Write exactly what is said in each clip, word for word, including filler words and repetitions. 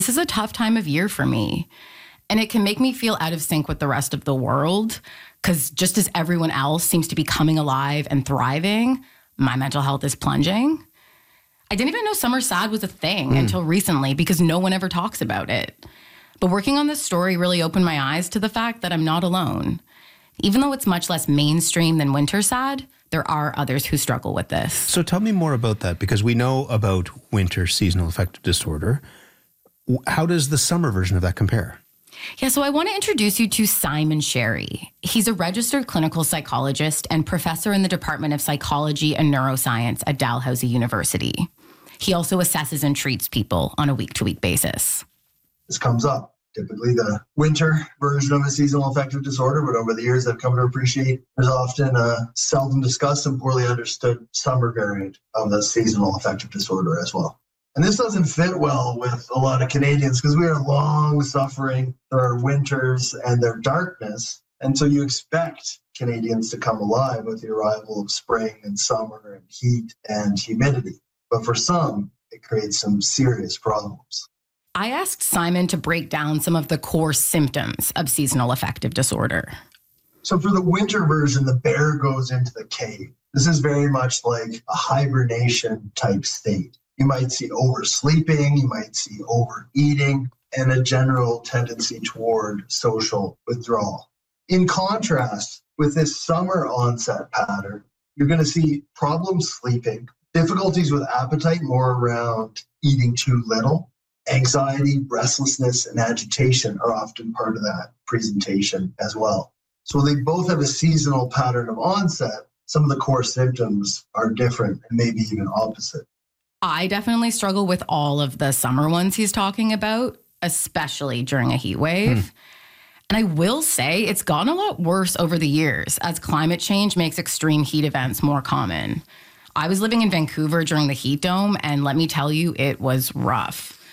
This is a tough time of year for me, and it can make me feel out of sync with the rest of the world because just as everyone else seems to be coming alive and thriving, my mental health is plunging. I didn't even know summer sad was a thing mm. until recently because no one ever talks about it. But working on this story really opened my eyes to the fact that I'm not alone. Even though it's much less mainstream than winter sad, there are others who struggle with this. So tell me more about that, because we know about winter seasonal affective disorder. How does the summer version of that compare? Yeah, so I want to introduce you to Simon Sherry. He's a registered clinical psychologist and professor in the Department of Psychology and Neuroscience at Dalhousie University. He also assesses and treats people on a week-to-week basis. This comes up. Typically the winter version of a seasonal affective disorder, but over the years I've come to appreciate there's often a seldom discussed and poorly understood summer variant of the seasonal affective disorder as well. And this doesn't fit well with a lot of Canadians because we are long suffering through our winters and their darkness. And so you expect Canadians to come alive with the arrival of spring and summer and heat and humidity. But for some, it creates some serious problems. I asked Simon to break down some of the core symptoms of seasonal affective disorder. So for the winter version, the bear goes into the cave. This is very much like a hibernation type state. You might see oversleeping, you might see overeating, and a general tendency toward social withdrawal. In contrast, with this summer onset pattern, you're going to see problems sleeping, difficulties with appetite, more around eating too little. Anxiety, restlessness, and agitation are often part of that presentation as well. So they both have a seasonal pattern of onset. Some of the core symptoms are different and maybe even opposite. I definitely struggle with all of the summer ones he's talking about, especially during a heat wave. Hmm. And I will say it's gotten a lot worse over the years as climate change makes extreme heat events more common. I was living in Vancouver during the heat dome, and let me tell you, it was rough.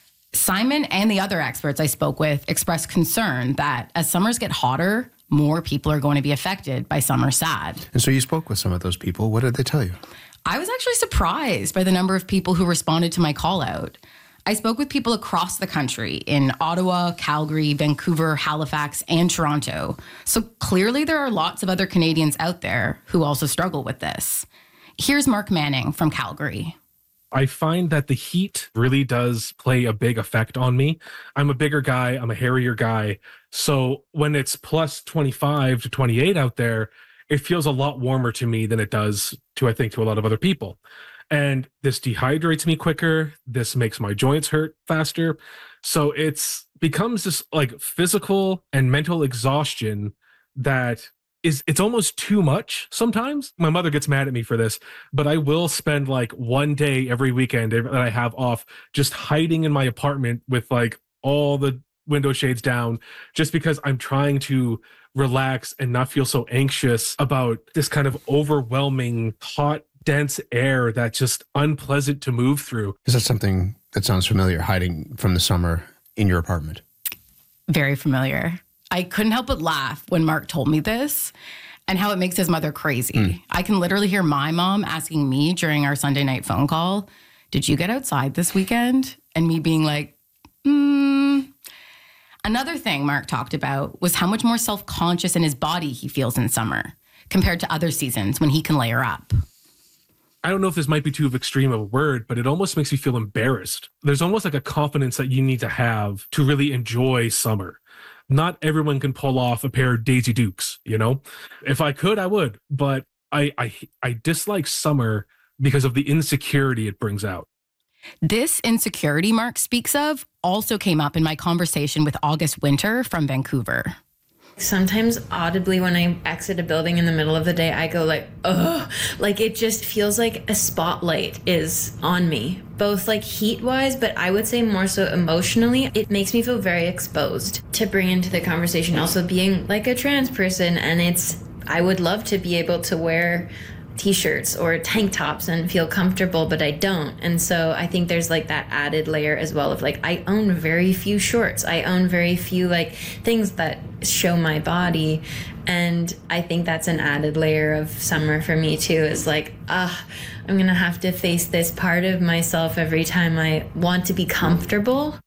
Simon and the other experts I spoke with expressed concern that as summers get hotter, more people are going to be affected by summer sad. And so you spoke with some of those people. What did they tell you? I was actually surprised by the number of people who responded to my call out. I spoke with people across the country in Ottawa, Calgary, Vancouver, Halifax, and Toronto. So clearly there are lots of other Canadians out there who also struggle with this. Here's Mark Manning from Calgary. I find that the heat really does play a big effect on me. I'm a bigger guy. I'm a hairier guy. So when it's plus twenty-five to twenty-eight out there, it feels a lot warmer to me than it does to, I think, to a lot of other people. And this dehydrates me quicker. This makes my joints hurt faster. So it's becomes this like physical and mental exhaustion that is, it's almost too much sometimes. My mother gets mad at me for this, but I will spend like one day every weekend that I have off just hiding in my apartment with like all the window shades down, just because I'm trying to relax and not feel so anxious about this kind of overwhelming, hot, dense air that's just unpleasant to move through. Is that something that sounds familiar, hiding from the summer in your apartment? Very familiar. I couldn't help but laugh when Mark told me this and how it makes his mother crazy. Mm. I can literally hear my mom asking me during our Sunday night phone call, did you get outside this weekend? And me being like, hmm. Another thing Mark talked about was how much more self-conscious in his body he feels in summer compared to other seasons when he can layer up. I don't know if this might be too extreme of a word, but it almost makes me feel embarrassed. There's almost like a confidence that you need to have to really enjoy summer. Not everyone can pull off a pair of Daisy Dukes, you know? If I could, I would, but I, I, I dislike summer because of the insecurity it brings out. This insecurity Mark speaks of also came up in my conversation with August Winter from Vancouver. Sometimes audibly when I exit a building in the middle of the day, I go like, ugh, like it just feels like a spotlight is on me, both like heat wise, but I would say more so emotionally. It makes me feel very exposed. To bring into the conversation also being like a trans person, and it's, I would love to be able to wear t-shirts or tank tops and feel comfortable, but I don't. And so I think there's like that added layer as well of like, I own very few shorts. I own very few like things that show my body. And I think that's an added layer of summer for me too, is like, ah, I'm gonna have to face this part of myself every time I want to be comfortable.